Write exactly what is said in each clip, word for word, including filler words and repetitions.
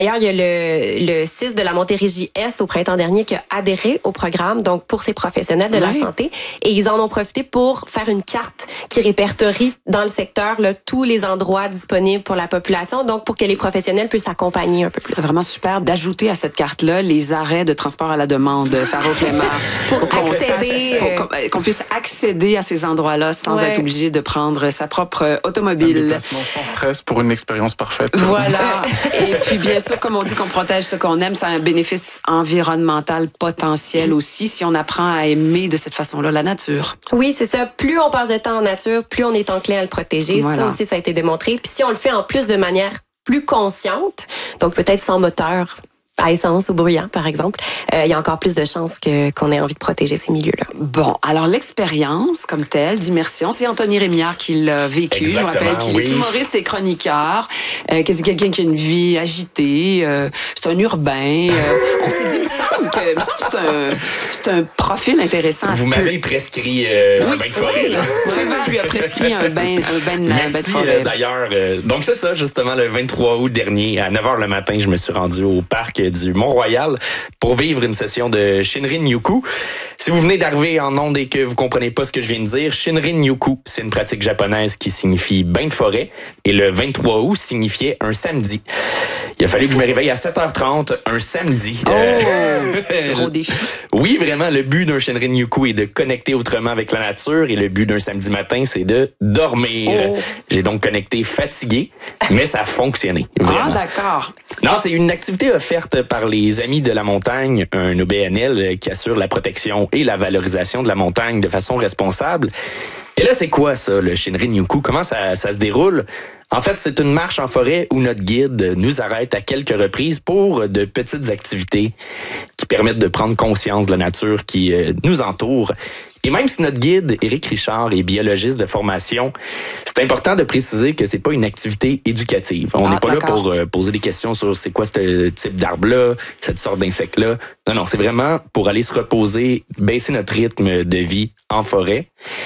D'ailleurs, il y a le, le C I S de la Montérégie-Est au printemps dernier qui a adhéré au programme, donc pour ces professionnels de oui. la santé. Et ils en ont profité pour faire une carte qui répertorie dans le secteur là, tous les endroits disponibles pour la population, donc pour que les professionnels puissent accompagner un peu plus. C'est vraiment super d'ajouter à cette carte-là les arrêts de transport à la demande, Faro Clément, pour, pour qu'on accéder, sache, pour qu'on, qu'on puisse accéder à ces endroits-là sans ouais. être obligé de prendre sa propre automobile. Un déplacement sans stress pour une expérience parfaite. Voilà. Et puis, bien sûr, comme on dit qu'on protège ce qu'on aime, ça a un bénéfice environnemental potentiel aussi si on apprend à aimer de cette façon-là la nature. Oui, c'est ça. Plus on passe de temps en nature, plus on est enclin à le protéger. Voilà. Ça aussi, ça a été démontré. Puis si on le fait en plus de manière plus consciente, donc peut-être sans moteur à essence ou bruyant, par exemple, euh, il y a encore plus de chances que, qu'on ait envie de protéger ces milieux-là. Bon, alors l'expérience comme telle d'immersion, c'est Anthony Rémillard qui l'a vécu. Exactement, je vous rappelle qu'il oui. est humoriste et chroniqueur, euh, que c'est quelqu'un qui a une vie agitée, euh, c'est un urbain. Euh, on s'est dit, il me semble que, il me semble que c'est, un, c'est un profil intéressant. Vous m'avez peu... prescrit euh, oui, un bain de forêt. Là. Frévert lui a prescrit un bain, un bain de, Merci, bain de forêt. Euh, d'ailleurs, euh, donc c'est ça, justement, le vingt-trois août dernier, à neuf heures le matin, je me suis rendu au parc du Mont-Royal pour vivre une session de Shinrin-yoku. Si vous venez d'arriver en ondes et que vous comprenez pas ce que je viens de dire, Shinrin-yoku, c'est une pratique japonaise qui signifie bain de forêt et le vingt-trois août signifiait un samedi. Il a fallu que je me réveille à sept heures trente un samedi. Oh, euh, gros défi. Oui, vraiment, le but d'un Shinrin-yoku est de connecter autrement avec la nature et le but d'un samedi matin, c'est de dormir. Oh. J'ai donc connecté fatigué, mais ça a fonctionné. Vraiment. Ah, d'accord. Non, c'est une activité offerte par les Amis de la montagne, un O B N L qui assure la protection et la valorisation de la montagne de façon responsable. Et là, c'est quoi ça, le Shinrin-yoku? Comment ça, ça se déroule? En fait, c'est une marche en forêt où notre guide nous arrête à quelques reprises pour de petites activités qui permettent de prendre conscience de la nature qui euh, nous entoure. Et même si notre guide, Éric Richard, est biologiste de formation, c'est important de préciser que c'est pas une activité éducative. On n'est ah, pas d'accord. là pour euh, poser des questions sur c'est quoi ce type d'arbre-là, cette sorte d'insecte-là. Non, non, c'est vraiment pour aller se reposer, baisser notre rythme de vie en forêt.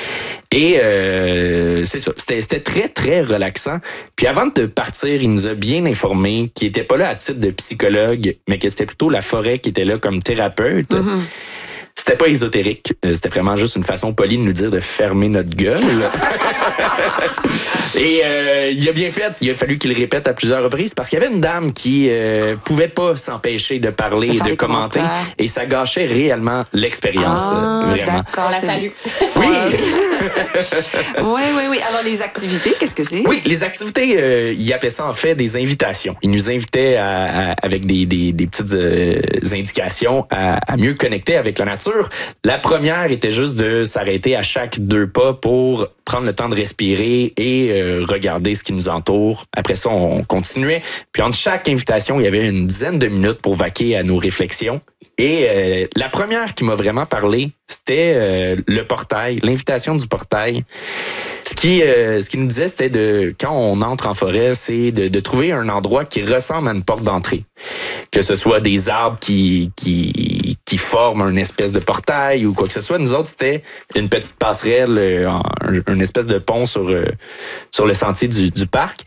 Et euh, c'est ça, c'était, c'était très, très relaxant. Puis avant de partir, il nous a bien informé qu'il n'était pas là à titre de psychologue, mais que c'était plutôt la forêt qui était là comme thérapeute. Mm-hmm. C'était pas ésotérique, c'était vraiment juste une façon polie de nous dire de fermer notre gueule. Et euh, il a bien fait, il a fallu qu'il le répète à plusieurs reprises parce qu'il y avait une dame qui euh, pouvait pas s'empêcher de parler et de commenter et ça gâchait réellement l'expérience. Ah, vraiment. D'accord, on la salue. Oui. oui, oui, oui. Alors les activités, qu'est-ce que c'est? Oui, les activités, euh, il appelait ça en fait des invitations. Il nous invitait à, à, avec des, des, des petites euh, indications à, à mieux connecter avec la nature. La première était juste de s'arrêter à chaque deux pas pour prendre le temps de respirer et euh, regarder ce qui nous entoure. Après ça, on continuait. Puis entre chaque invitation, il y avait une dizaine de minutes pour vaquer à nos réflexions. Et euh, la première qui m'a vraiment parlé, c'était euh, le portail, l'invitation du portail. Ce qui, euh, ce qui nous disait, c'était de quand on entre en forêt, c'est de, de trouver un endroit qui ressemble à une porte d'entrée. Que ce soit des arbres qui, qui, qui forment une espèce de portail ou quoi que ce soit. Nous autres, c'était une petite passerelle, un, un espèce de pont sur, sur le sentier du, du parc.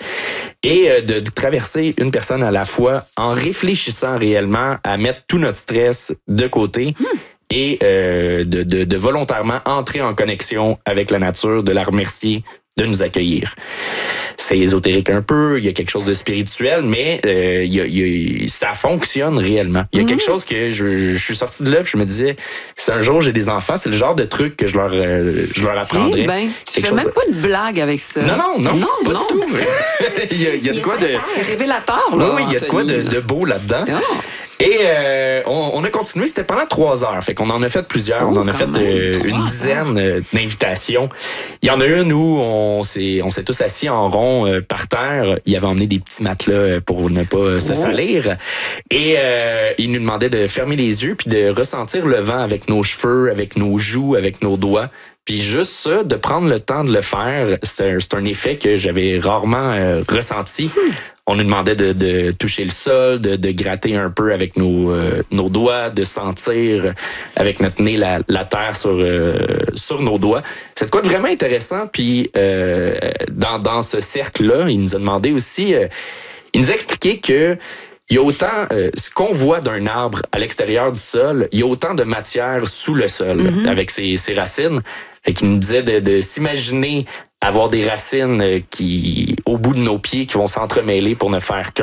Et de, de traverser une personne à la fois en réfléchissant réellement à mettre tout notre stress de côté. Hmm. Et euh, de, de, de volontairement entrer en connexion avec la nature, de la remercier de nous accueillir. C'est ésotérique un peu, il y a quelque chose de spirituel, mais euh, il y a, il y a, ça fonctionne réellement. Il y a mmh. quelque chose que je, je suis sorti de là, puis je me disais, si un jour j'ai des enfants, c'est le genre de truc que je leur, euh, je leur apprendrais. Eh ben, tu fais même de... pas de blague avec ça. Non, non, non, non pas non. du tout. il, y a, il y a de quoi de... C'est révélateur, là. Oui, il y a de quoi de, de beau là-dedans. Oh. Et euh, on, on a continué, c'était pendant trois heures. Fait qu'on en a fait plusieurs. Oh, on en a fait euh, une dizaine euh, d'invitations. Il y en a une où on s'est, on s'est tous assis en rond euh, par terre. Il avait emmené des petits matelas pour ne pas se oh. salir. Et euh, il nous demandait de fermer les yeux puis de ressentir le vent avec nos cheveux, avec nos joues, avec nos doigts. Puis juste ça, de prendre le temps de le faire, c'est un, c'est un effet que j'avais rarement euh, ressenti. Hmm. On nous demandait de, de toucher le sol, de, de gratter un peu avec nos, euh, nos doigts, de sentir avec notre nez la, la terre sur, euh, sur nos doigts. C'est de quoi de vraiment intéressant. Puis euh, dans, dans ce cercle-là, il nous a demandé aussi, euh, il nous a expliqué que il y a autant, euh, ce qu'on voit d'un arbre à l'extérieur du sol, il y a autant de matière sous le sol mm-hmm. avec ses, ses racines. Fait qu'il nous disait de, de s'imaginer avoir des racines qui, au bout de nos pieds, qui vont s'entremêler pour ne faire qu'un.